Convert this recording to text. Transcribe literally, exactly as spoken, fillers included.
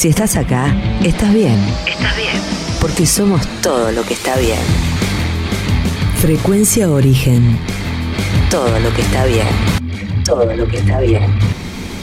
Si estás acá, estás bien. Estás bien. Porque somos todo lo que está bien. Frecuencia Origen. Todo lo que está bien. Todo lo que está bien.